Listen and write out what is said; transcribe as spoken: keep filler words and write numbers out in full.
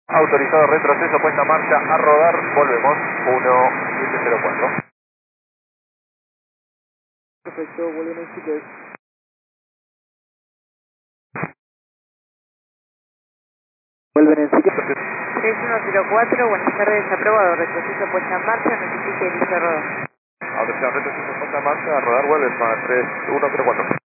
Autorizado retroceso, puesta en marcha, a rodar, volvemos, uno siete cero cuatro. Perfecto, vuelven en Chile. Vuelven en Chile. tres uno cero cuatro, buenas tardes, aprobado, retroceso puesta en marcha, notifique inicio de rodar. Autorizado retroceso, puesta en marcha, a rodar, vuelves, para tres uno cero cuatro.